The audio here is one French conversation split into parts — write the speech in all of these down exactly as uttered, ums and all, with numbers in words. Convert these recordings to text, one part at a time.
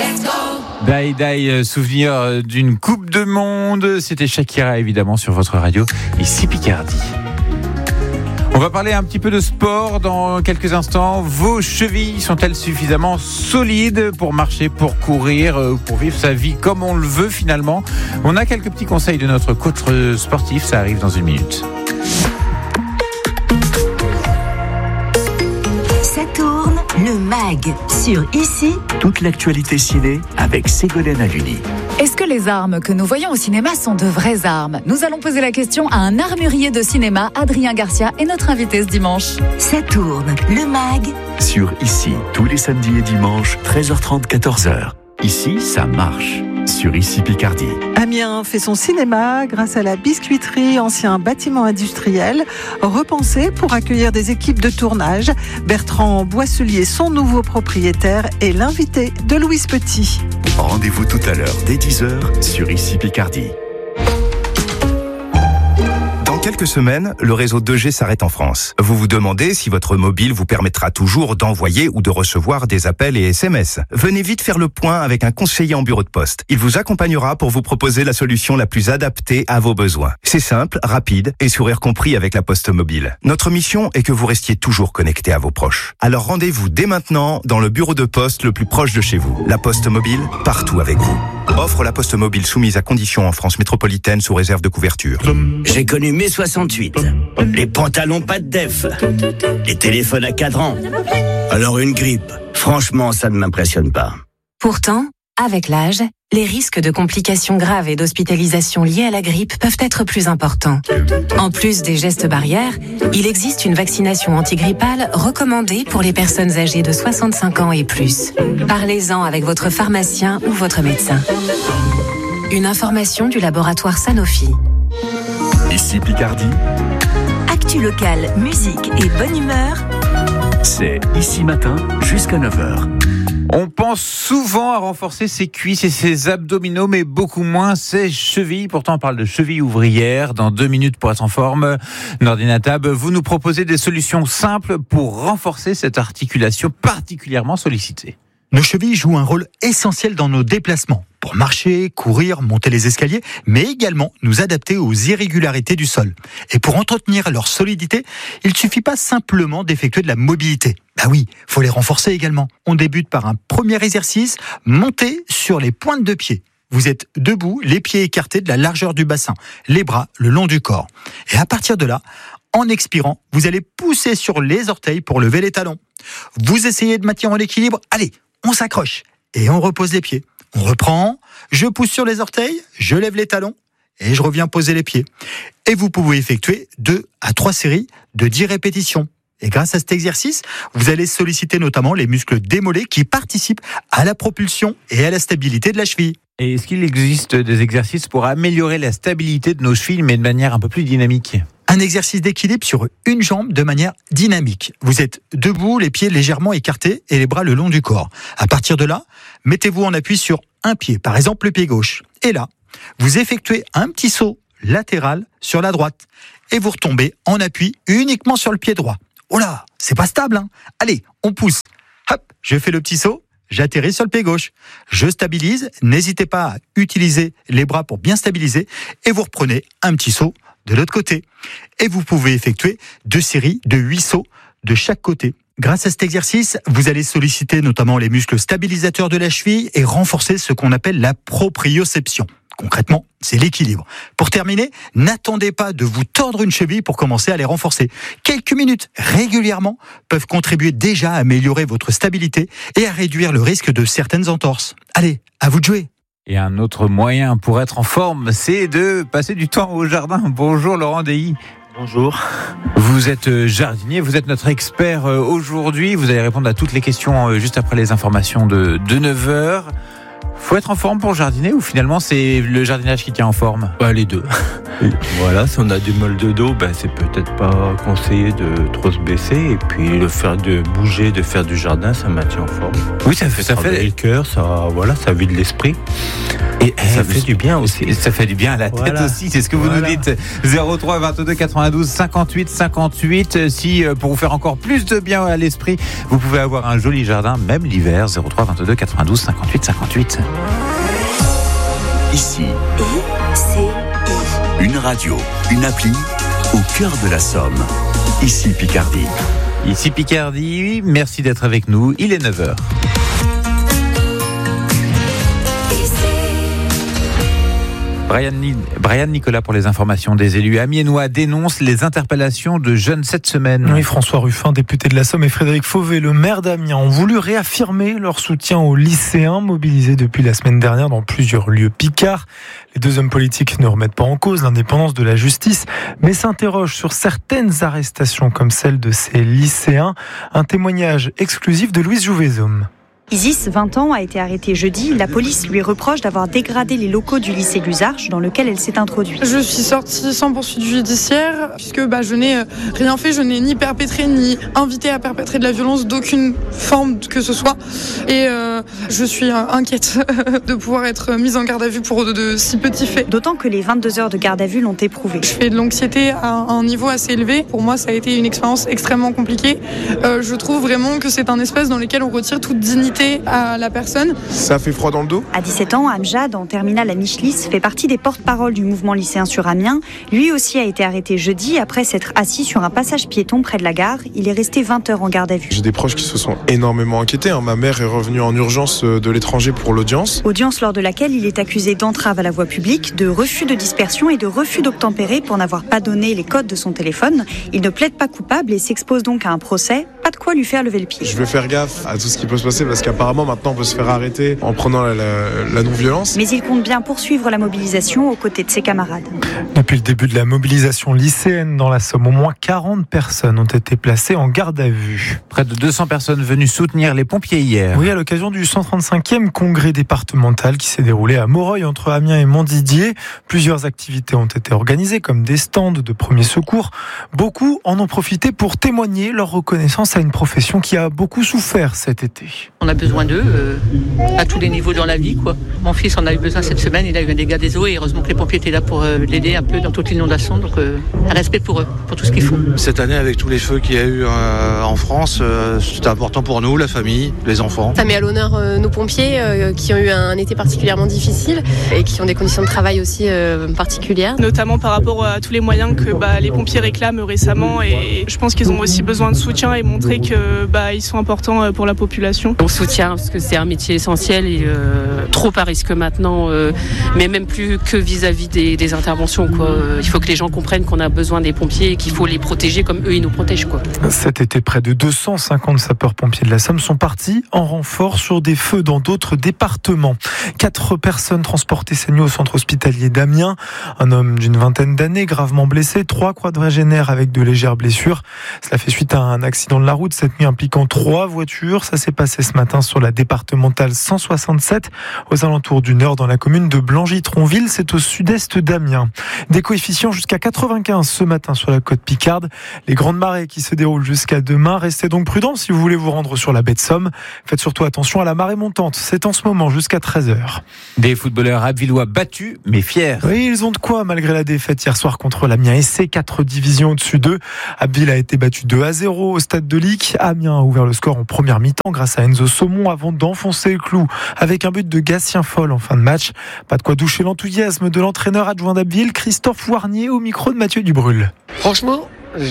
Die Die, souvenir d'une Coupe de Monde. C'était Shakira évidemment sur votre radio, ici Picardie. On va parler un petit peu de sport dans quelques instants. Vos chevilles sont-elles suffisamment solides pour marcher, pour courir, pour vivre sa vie comme on le veut finalement? On a quelques petits conseils de notre coach sportif, ça arrive dans une minute. Ça tourne, le mag sur Ici. Toute l'actualité ciné avec Ségolène Haluni. Est-ce que les armes que nous voyons au cinéma sont de vraies armes? Nous allons poser la question à un armurier de cinéma, Adrien Garcia, est notre invité ce dimanche. Ça tourne, le mag. Sur Ici, tous les samedis et dimanches, treize heures trente, quatorze heures. Ici, ça marche. Sur Ici Picardie. Amiens fait son cinéma grâce à la biscuiterie, ancien bâtiment industriel, repensé pour accueillir des équipes de tournage. Bertrand Boisselier, son nouveau propriétaire, est l'invité de Louise Petit. Rendez-vous tout à l'heure dès dix heures sur Ici Picardie. Dans quelques semaines, le réseau deux G s'arrête en France. Vous vous demandez si votre mobile vous permettra toujours d'envoyer ou de recevoir des appels et S M S. Venez vite faire le point avec un conseiller en bureau de poste. Il vous accompagnera pour vous proposer la solution la plus adaptée à vos besoins. C'est simple, rapide et sourire compris avec la Poste Mobile. Notre mission est que vous restiez toujours connecté à vos proches. Alors rendez-vous dès maintenant dans le bureau de poste le plus proche de chez vous. La Poste Mobile, partout avec vous. Offre la Poste Mobile soumise à conditions en France métropolitaine sous réserve de couverture. J'ai connu mai soixante-huit. Les pantalons pas de def. Les téléphones à cadran. Alors une grippe. Franchement, ça ne m'impressionne pas. Pourtant, avec l'âge, les risques de complications graves et d'hospitalisation liées à la grippe peuvent être plus importants. En plus des gestes barrières, il existe une vaccination antigrippale recommandée pour les personnes âgées de soixante-cinq ans et plus. Parlez-en avec votre pharmacien ou votre médecin. Une information du laboratoire Sanofi. Ici Picardie, Actu locale, musique et bonne humeur. c'est Ici Matin jusqu'à neuf heures. On pense souvent à renforcer ses cuisses et ses abdominaux, mais beaucoup moins ses chevilles. Pourtant, on parle de chevilles ouvrières. Dans deux minutes pour être en forme, Nordina Tab, vous nous proposez des solutions simples pour renforcer cette articulation particulièrement sollicitée. Nos chevilles jouent un rôle essentiel dans nos déplacements, pour marcher, courir, monter les escaliers, mais également nous adapter aux irrégularités du sol. Et pour entretenir leur solidité, il ne suffit pas simplement d'effectuer de la mobilité. Bah oui, faut les renforcer également. On débute par un premier exercice, monter sur les pointes de pied. Vous êtes debout, les pieds écartés de la largeur du bassin, les bras le long du corps. Et à partir de là, en expirant, vous allez pousser sur les orteils pour lever les talons. Vous essayez de maintenir l'équilibre, allez, on s'accroche et on repose les pieds. On reprend, je pousse sur les orteils, je lève les talons et je reviens poser les pieds. Et vous pouvez effectuer deux à trois séries de dix répétitions. Et grâce à cet exercice, vous allez solliciter notamment les muscles des mollets qui participent à la propulsion et à la stabilité de la cheville. Et est-ce qu'il existe des exercices pour améliorer la stabilité de nos chevilles, mais de manière un peu plus dynamique ? Un exercice d'équilibre sur une jambe de manière dynamique. Vous êtes debout, les pieds légèrement écartés et les bras le long du corps. À partir de là, mettez-vous en appui sur un pied, par exemple le pied gauche. Et là, vous effectuez un petit saut latéral sur la droite. Et vous retombez en appui uniquement sur le pied droit. Oh là, c'est pas stable, hein ? Allez, on pousse. Hop, je fais le petit saut. J'atterris sur le pied gauche. Je stabilise. N'hésitez pas à utiliser les bras pour bien stabiliser. Et vous reprenez un petit saut de l'autre côté. Et vous pouvez effectuer deux séries de huit sauts de chaque côté. Grâce à cet exercice, vous allez solliciter notamment les muscles stabilisateurs de la cheville et renforcer ce qu'on appelle la proprioception. Concrètement, c'est l'équilibre. Pour terminer, n'attendez pas de vous tordre une cheville pour commencer à les renforcer. Quelques minutes régulièrement peuvent contribuer déjà à améliorer votre stabilité et à réduire le risque de certaines entorses. Allez, à vous de jouer. Et un autre moyen pour être en forme, c'est de passer du temps au jardin. Bonjour Laurent Deilly. Bonjour. Vous êtes jardinier, vous êtes notre expert aujourd'hui. Vous allez répondre à toutes les questions juste après les informations de, de neuf heures. Faut être en forme pour jardiner ou finalement c'est le jardinage qui tient en forme ? Bah, les deux. Voilà, si on a du mal de dos, ben, c'est peut-être pas conseillé de trop se baisser. Et puis le faire de bouger, de faire du jardin, ça maintient en forme. Oui, ça fait ça fait le cœur, ça, voilà, ça vide l'esprit. Et ça fait du bien aussi. Et ça fait du bien à la tête voilà. aussi, c'est ce que vous voilà. nous dites. zéro trois vingt-deux quatre-vingt-douze cinquante-huit cinquante-huit. Si pour vous faire encore plus de bien à l'esprit, vous pouvez avoir un joli jardin, même l'hiver. zéro trois vingt-deux quatre-vingt-douze cinquante-huit cinquante-huit. Ici, I C I. Une radio, une appli au cœur de la Somme. Ici Picardie. Ici Picardie, merci d'être avec nous. Il est neuf heures. Brian, Brian Nicolas pour les informations des élus amiénois dénonce les interpellations de jeunes cette semaine. Oui, François Ruffin, député de la Somme, et Frédéric Fauvet, le maire d'Amiens, ont voulu réaffirmer leur soutien aux lycéens mobilisés depuis la semaine dernière dans plusieurs lieux picards. Les deux hommes politiques ne remettent pas en cause l'indépendance de la justice, mais s'interrogent sur certaines arrestations comme celle de ces lycéens. Un témoignage exclusif de Louise Jouvezome. Isis, vingt ans, a été arrêtée jeudi. La police lui reproche d'avoir dégradé les locaux du lycée Luzarches dans lequel elle s'est introduite. Je suis sortie sans poursuite judiciaire puisque bah, je n'ai rien fait, je n'ai ni perpétré ni invité à perpétrer de la violence d'aucune forme que ce soit. Et euh, je suis inquiète de pouvoir être mise en garde à vue pour de, de si petits faits. D'autant que les vingt-deux heures de garde à vue l'ont éprouvée. Je fais de l'anxiété à un niveau assez élevé. Pour moi, ça a été une expérience extrêmement compliquée. Euh, je trouve vraiment que c'est un espace dans lequel on retire toute dignité à la personne. Ça fait froid dans le dos. À dix-sept ans, Amjad, en terminale à Michelis, fait partie des porte-paroles du mouvement lycéen sur Amiens. Lui aussi a été arrêté jeudi après s'être assis sur un passage piéton près de la gare. Il est resté vingt heures en garde à vue. J'ai des proches qui se sont énormément inquiétés. Hein. Ma mère est revenue en urgence de l'étranger pour l'audience. Audience lors de laquelle il est accusé d'entrave à la voie publique, de refus de dispersion et de refus d'obtempérer pour n'avoir pas donné les codes de son téléphone. Il ne plaide pas coupable et s'expose donc à un procès. Pas de quoi lui faire lever le pied. Je vais faire gaffe à tout ce qui peut se passer parce qu'apparemment maintenant on peut se faire arrêter en prenant la, la, la non-violence. Mais il compte bien poursuivre la mobilisation aux côtés de ses camarades. Depuis le début de la mobilisation lycéenne dans la Somme, au moins quarante personnes ont été placées en garde à vue. Près de deux cents personnes venues soutenir les pompiers hier. Oui, à l'occasion du cent trente-cinquième congrès départemental qui s'est déroulé à Moreuil entre Amiens et Montdidier. Plusieurs activités ont été organisées comme des stands de premiers secours. Beaucoup en ont profité pour témoigner leur reconnaissance à une profession qui a beaucoup souffert cet été. On a besoin d'eux euh, à tous les niveaux dans la vie, quoi. Mon fils en a eu besoin cette semaine, il a eu un dégât des eaux et heureusement que les pompiers étaient là pour euh, l'aider un peu dans toute l'inondation. Donc euh, un respect pour eux, pour tout ce qu'ils font. Cette année, avec tous les feux qu'il y a eu euh, en France, euh, c'était important pour nous, la famille, les enfants. Ça met à l'honneur euh, nos pompiers euh, qui ont eu un été particulièrement difficile et qui ont des conditions de travail aussi euh, particulières. Notamment par rapport à tous les moyens que bah, les pompiers réclament récemment et je pense qu'ils ont aussi besoin de soutien et montrer que bah, ils sont importants pour la population. On soutient parce que c'est un métier essentiel et euh, trop à risque maintenant, euh, mais même plus que vis-à-vis des, des interventions, quoi. Il faut que les gens comprennent qu'on a besoin des pompiers et qu'il faut les protéger comme eux ils nous protègent, quoi. Cet été, près de deux cent cinquante sapeurs-pompiers de la Somme sont partis en renfort sur des feux dans d'autres départements. Quatre personnes transportées cette nuit au centre hospitalier d'Amiens. Un homme d'une vingtaine d'années gravement blessé, trois quadragénaires avec de légères blessures. Cela fait suite à un accident de la route cette nuit impliquant trois voitures. Ça s'est passé ce matin sur la départementale cent soixante-sept aux alentours du Nord dans la commune de Blangy-Tronville. C'est au sud-est d'Amiens. Des coefficients jusqu'à quatre-vingt-quinze ce matin sur la côte Picarde. Les grandes marées qui se déroulent jusqu'à demain. Restez donc prudents si vous voulez vous rendre sur la baie de Somme. Faites surtout attention à la marée montante. C'est en ce moment jusqu'à treize heures. Des footballeurs abbvillois battus mais fiers. Oui, ils ont de quoi malgré la défaite hier soir contre l'Amiens S C, quatre divisions au-dessus d'eux. Abbeville a été battu deux à zéro au stade de Lic. Amiens a ouvert le score en première mi-temps grâce à Enzo Saumon avant d'enfoncer le clou avec un but de Gatien Foll en fin de match. Pas de quoi doucher l'enthousiasme de l'entraîneur adjoint d'Abbeville, Christophe Warnier, au micro de Mathieu Dubrul. Franchement,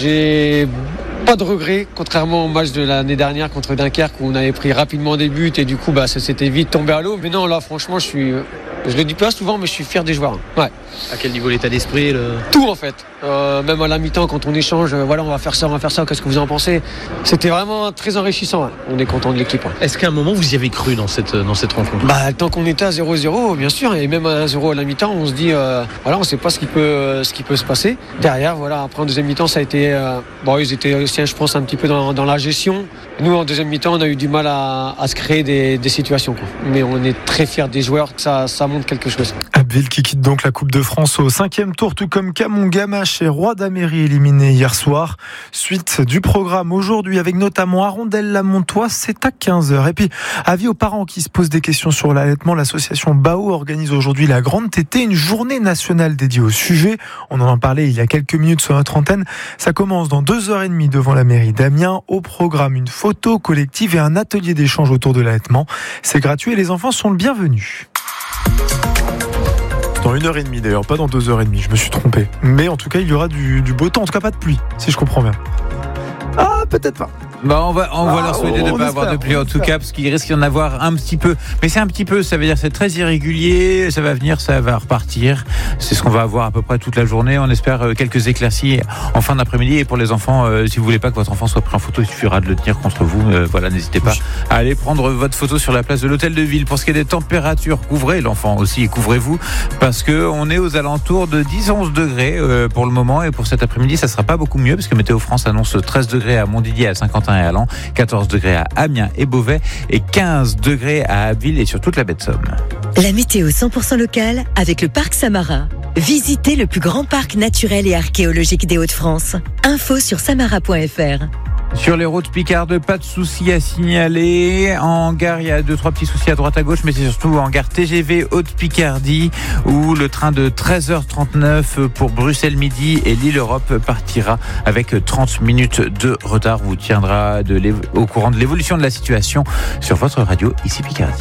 j'ai pas de regrets, contrairement au match de l'année dernière contre Dunkerque où on avait pris rapidement des buts et du coup bah, ça s'était vite tombé à l'eau. Mais non, là franchement je suis... Je le dis pas souvent, mais je suis fier des joueurs. Ouais. À quel niveau l'état d'esprit le... Tout en fait. Euh, même à la mi-temps, quand on échange, euh, voilà, on va faire ça, on va faire ça. Qu'est-ce que vous en pensez ? C'était vraiment très enrichissant. Ouais. On est content de l'équipe. Ouais. Est-ce qu'à un moment vous y avez cru dans cette dans cette rencontre ? Bah, tant qu'on était à zéro zéro, bien sûr, et même à un zéro à la mi-temps, on se dit, euh, voilà, on ne sait pas ce qui peut euh, ce qui peut se passer. Derrière, voilà, après en deuxième mi-temps, ça a été, euh, bon, ils étaient aussi, je pense, un petit peu dans, dans la gestion. Nous, en deuxième mi-temps, on a eu du mal à, à se créer des, des situations. Quoi. Mais on est très fiers des joueurs. Ça, ça montre quelque chose. Abbeville Ville qui quitte donc la Coupe de France au cinquième tour, tout comme Camon-Gamache et Roi d'Améry éliminés hier soir. Suite du programme aujourd'hui avec notamment Arondel-la-Montois, c'est à quinze heures. Et puis, avis aux parents qui se posent des questions sur l'allaitement, l'association Bao organise aujourd'hui la Grande Tétée, une journée nationale dédiée au sujet. On en a parlé il y a quelques minutes sur notre antenne. Ça commence dans deux heures et demie devant la mairie d'Amiens. Au programme, une photo collective et un atelier d'échange autour de l'allaitement. C'est gratuit et les enfants sont le bienvenu. Dans une heure et demie d'ailleurs, pas dans deux heures et demie, je me suis trompé. Mais en tout cas, il y aura du, du beau temps, en tout cas pas de pluie, si je comprends bien. Ah, peut-être pas. Bah on va, on ah, va leur souhaiter de ne pas avoir de pluie en tout cas, parce qu'il risque d'y en avoir un petit peu. Mais c'est un petit peu, ça veut dire que c'est très irrégulier, ça va venir, ça va repartir. C'est ce qu'on va avoir à peu près toute la journée. On espère quelques éclaircies en fin d'après-midi. Et pour les enfants, euh, si vous voulez pas que votre enfant soit pris en photo, il suffira de le tenir contre vous. Euh, voilà, n'hésitez pas à aller prendre votre photo sur la place de l'hôtel de ville. Pour ce qui est des températures, couvrez l'enfant aussi et couvrez-vous, parce que on est aux alentours de dix à onze degrés euh, pour le moment. Et pour cet après-midi, ça sera pas beaucoup mieux, parce que Météo France annonce treize degrés à Montdidier, à Saint-Quentin et à Laon, quatorze degrés à Amiens et Beauvais et quinze degrés à Abbeville et sur toute la baie de Somme. La météo cent pour cent locale avec le parc Samara. Visitez le plus grand parc naturel et archéologique des Hauts-de-France. Info sur samara point f r. Sur les routes picardes, pas de soucis à signaler. En gare, il y a deux, trois petits soucis à droite à gauche, mais c'est surtout en gare T G V Haute-Picardie, où le train de treize heures trente-neuf pour Bruxelles Midi et Lille-Europe partira avec trente minutes de retard. Vous tiendra de au courant de l'évolution de la situation sur votre radio, ici Picardie.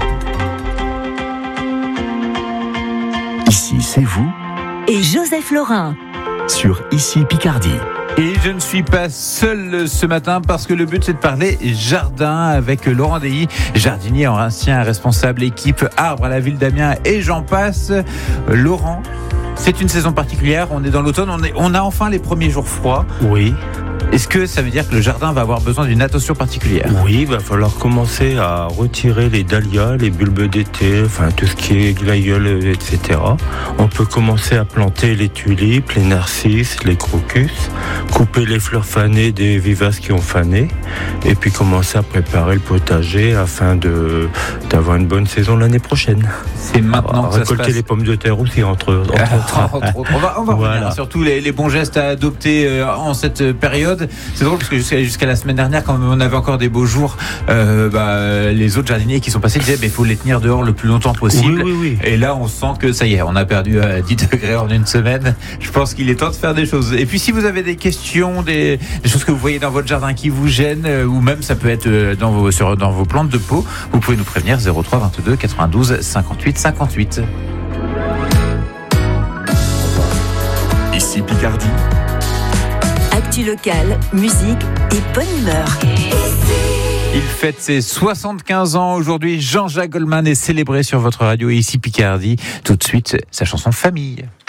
Ici, c'est vous. Et Joseph Laurin. Sur Ici Picardie. Et je ne suis pas seul ce matin parce que le but c'est de parler jardin avec Laurent Deilly, jardinier ancien responsable équipe arbre à la ville d'Amiens et j'en passe. Laurent, c'est une saison particulière, on est dans l'automne, on, est, on a enfin les premiers jours froids. Oui. Est-ce que ça veut dire que le jardin va avoir besoin d'une attention particulière ? Oui, il va falloir commencer à retirer les dahlias, les bulbes d'été, enfin tout ce qui est glaïeul, et cetera. On peut commencer à planter les tulipes, les narcisses, les crocus, couper les fleurs fanées des vivaces qui ont fané, et puis commencer à préparer le potager afin de, d'avoir une bonne saison l'année prochaine. C'est maintenant que ça récolter se passe. Les pommes de terre aussi, entre, entre autres. entre autres. On va, on va voilà. revenir surtout les, les bons gestes à adopter euh, en cette période. C'est drôle parce que jusqu'à, jusqu'à la semaine dernière, quand on avait encore des beaux jours, euh, bah, les autres jardiniers qui sont passés disaient il faut les tenir dehors le plus longtemps possible. Oui, oui, oui. Et là, on sent que ça y est, on a perdu euh, dix degrés en une semaine. Je pense qu'il est temps de faire des choses. Et puis, si vous avez des questions, des, des choses que vous voyez dans votre jardin qui vous gênent, euh, ou même ça peut être euh, dans, vos, sur, dans vos plantes de pot, vous pouvez nous prévenir zéro trois vingt-deux quatre-vingt-douze cinquante-huit cinquante-huit. Ici Picardie. Actu locale, musique et bonne humeur. Il fête ses soixante-quinze ans aujourd'hui. Jean-Jacques Goldman est célébré sur votre radio ici Picardie. Tout de suite, sa chanson Famille.